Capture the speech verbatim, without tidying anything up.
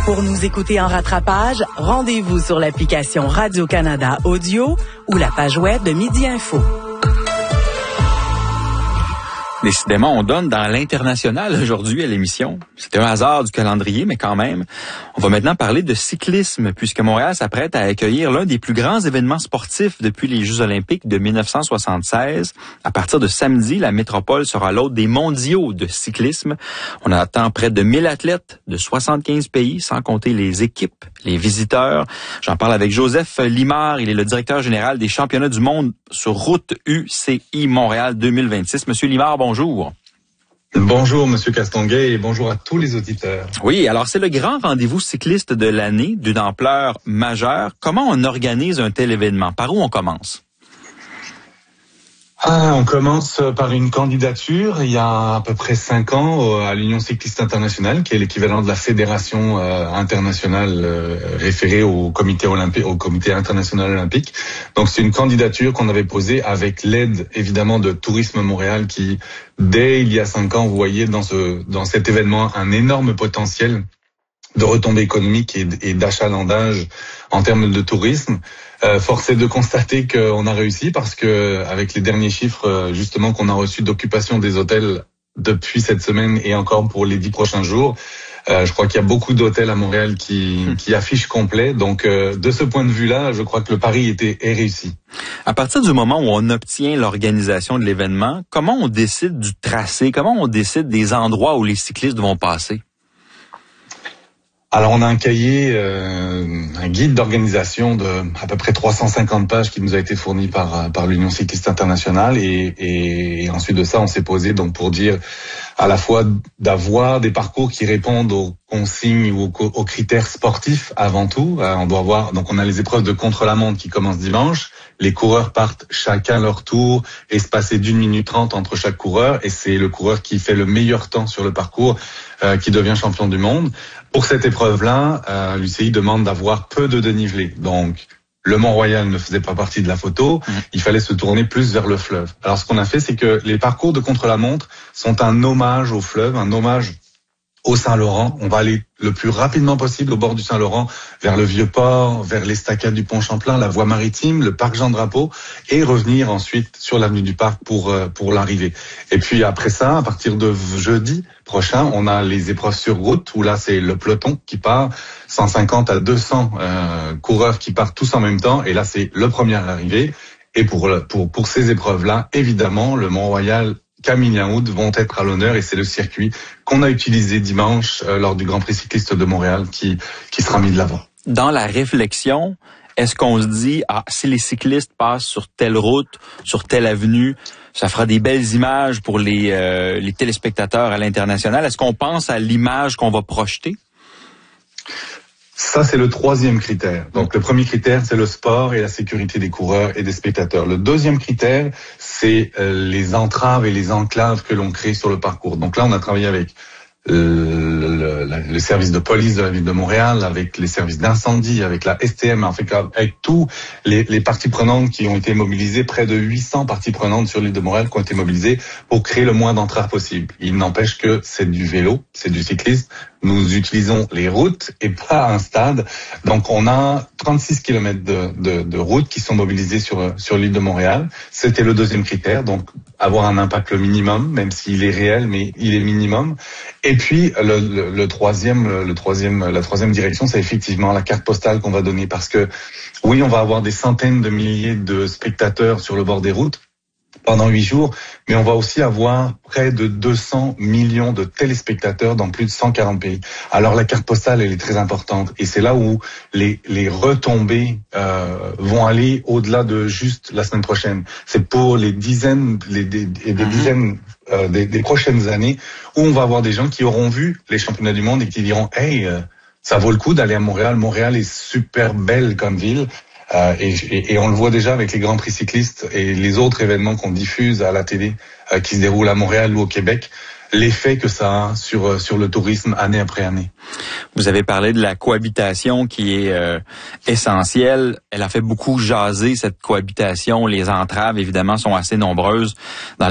Pour nous écouter en rattrapage, rendez-vous sur l'application Radio-Canada Audio ou la page web de Midi Info. Décidément, on donne dans l'international aujourd'hui à l'émission. C'est un hasard du calendrier, mais quand même. On va maintenant parler de cyclisme, puisque Montréal s'apprête à accueillir l'un des plus grands événements sportifs depuis les Jeux olympiques de mille neuf cent soixante-seize. À partir de samedi, la métropole sera l'hôte des mondiaux de cyclisme. On attend près de mille athlètes de soixante-quinze pays, sans compter les équipes, les visiteurs. J'en parle avec Joseph Limard. Il est le directeur général des championnats du monde sur route U C I Montréal deux mille vingt-six. Monsieur Limard, bonjour. Bonjour. Bonjour, Monsieur Castonguay, et bonjour à tous les auditeurs. Oui, alors c'est le grand rendez-vous cycliste de l'année, d'une ampleur majeure. Comment on organise un tel événement? Par où on commence? Ah, on commence par une candidature il y a à peu près cinq ans à l'Union cycliste internationale, qui est l'équivalent de la fédération euh, internationale euh, référée au comité olympique, au comité international olympique. Donc c'est une candidature qu'on avait posée avec l'aide évidemment de Tourisme Montréal, qui dès il y a cinq ans, vous voyez dans ce dans cet événement un énorme potentiel de retombées économiques et, et d'achalandage en termes de tourisme. Euh, force est de constater qu'on a réussi, parce que avec les derniers chiffres justement qu'on a reçus d'occupation des hôtels depuis cette semaine et encore pour les dix prochains jours, euh, je crois qu'il y a beaucoup d'hôtels à Montréal qui, qui affichent complet. Donc euh, de ce point de vue-là, je crois que le pari était est réussi. À partir du moment où on obtient l'organisation de l'événement, comment on décide du tracé? Comment on décide des endroits où les cyclistes vont passer? Alors on a un cahier, euh, un guide d'organisation de à peu près trois cent cinquante pages qui nous a été fourni par par l'Union cycliste internationale, et, et, et ensuite de ça on s'est posé donc pour dire à la fois d'avoir des parcours qui répondent aux consignes ou aux, aux critères sportifs avant tout. Euh, on doit avoir donc on a les épreuves de contre-la-montre qui commencent dimanche. Les coureurs partent chacun leur tour, espacés d'une minute trente entre chaque coureur, et c'est le coureur qui fait le meilleur temps sur le parcours euh, qui devient champion du monde. Pour cette épreuve-là, euh, l'U C I demande d'avoir peu de dénivelé. Donc, le Mont-Royal ne faisait pas partie de la photo. Mmh. Il fallait se tourner plus vers le fleuve. Alors, ce qu'on a fait, c'est que les parcours de contre-la-montre sont un hommage au fleuve, un hommage au Saint-Laurent. On va aller le plus rapidement possible au bord du Saint-Laurent, vers le Vieux-Port, vers l'estacade du Pont Champlain, la voie maritime, le parc Jean-Drapeau, et revenir ensuite sur l'avenue du Parc pour euh, pour l'arrivée. Et puis après ça, à partir de jeudi prochain, on a les épreuves sur route, où là c'est le peloton qui part, cent cinquante à deux cents euh, coureurs qui partent tous en même temps, et là c'est le premier à l'arrivée. Et pour pour pour ces épreuves-là, évidemment, le Mont-Royal, Camille-Yaoud vont être à l'honneur, et c'est le circuit qu'on a utilisé dimanche euh, lors du Grand Prix cycliste de Montréal qui qui sera mis de l'avant. Dans la réflexion, est-ce qu'on se dit, ah, si les cyclistes passent sur telle route, sur telle avenue, ça fera des belles images pour les euh, les téléspectateurs à l'international? Est-ce qu'on pense à l'image qu'on va projeter? Ça, c'est le troisième critère. Donc, le premier critère, c'est le sport et la sécurité des coureurs et des spectateurs. Le deuxième critère, c'est euh, les entraves et les enclaves que l'on crée sur le parcours. Donc là, on a travaillé avec euh, le, le service de police de la ville de Montréal, avec les services d'incendie, avec la S T M, en fait, avec tous les, les parties prenantes qui ont été mobilisées, près de huit cents parties prenantes sur l'île de Montréal qui ont été mobilisées pour créer le moins d'entraves possible. Il n'empêche que c'est du vélo, c'est du cyclisme. Nous utilisons les routes et pas un stade. Donc, on a trente-six kilomètres de, de, de routes qui sont mobilisées sur, sur l'île de Montréal. C'était le deuxième critère. Donc, avoir un impact le minimum, même s'il est réel, mais il est minimum. Et puis, le, le, le troisième, le troisième, la troisième direction, c'est effectivement la carte postale qu'on va donner, parce que oui, on va avoir des centaines de milliers de spectateurs sur le bord des routes pendant huit jours, mais on va aussi avoir près de deux cents millions de téléspectateurs dans plus de cent quarante pays. Alors la carte postale, elle est très importante, et c'est là où les les retombées euh, vont aller au-delà de juste la semaine prochaine. C'est pour les dizaines, les des, des mmh. dizaines euh, des, des prochaines années, où on va avoir des gens qui auront vu les championnats du monde et qui diront, hey, euh, ça vaut le coup d'aller à Montréal. Montréal est super belle comme ville. Euh, et, et, et on le voit déjà avec les grands prix cyclistes et les autres événements qu'on diffuse à la télé euh, qui se déroulent à Montréal ou au Québec, l'effet que ça a sur sur le tourisme année après année. Vous avez parlé de la cohabitation qui est euh, essentielle. Elle a fait beaucoup jaser, cette cohabitation. Les entraves, évidemment, sont assez nombreuses dans